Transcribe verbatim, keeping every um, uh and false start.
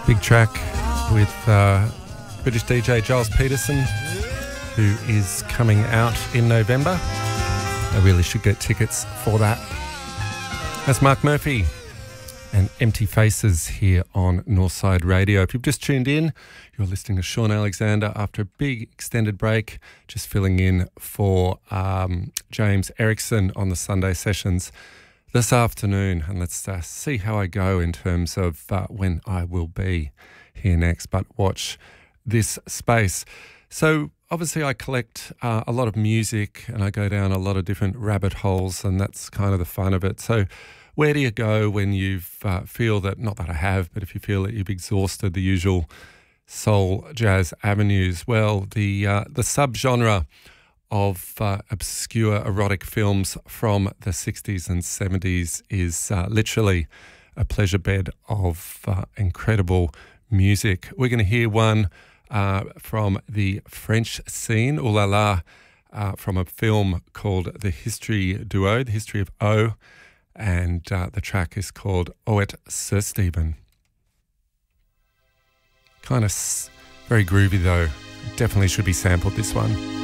Big track with uh, British D J Giles Peterson, who is coming out in November. I really should get tickets for that. That's Mark Murphy and Empty Faces here on Northside Radio. If you've just tuned in, you're listening to Sean Alexander after a big extended break, just filling in for um, James Erickson on the Sunday sessions this afternoon. And let's uh, see how I go in terms of uh, when I will be here next. But watch this space. So obviously I collect uh, a lot of music and I go down a lot of different rabbit holes, and that's kind of the fun of it. So where do you go when you uh, feel that, not that I have, but if you feel that you've exhausted the usual soul jazz avenues? Well, the uh, the subgenre of uh, obscure erotic films from the sixties and seventies is uh, literally a pleasure bed of uh, incredible music. We're going to hear one uh, from the French scene, Ooh La La, uh, from a film called The History Duo, The History of O, and uh, the track is called Oet Sir Stephen. Kind of s- very groovy though. Definitely should be sampled, this one.